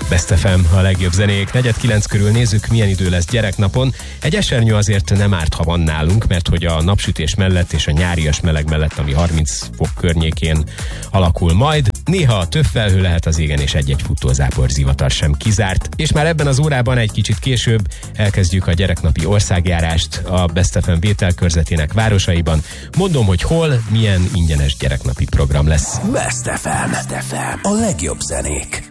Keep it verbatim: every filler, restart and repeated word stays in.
Best ef em, a legjobb zenék. Negyed kilenc körül nézzük, milyen idő lesz gyereknapon. Egy esernyő azért nem árt, ha van nálunk, mert hogy a napsütés mellett és a nyárias meleg mellett, ami harminc fok környékén alakul majd, néha több felhő lehet az égen, és egy-egy futózápor zivatar sem kizárt. És már ebben az órában egy kicsit később elkezdjük a gyereknapi országjárást a Best ef em vételkörzetének városaiban. Mondom, hogy hol, milyen ingyenes gyereknapi program lesz. Best ef em, Best ef em, a legjobb zenék.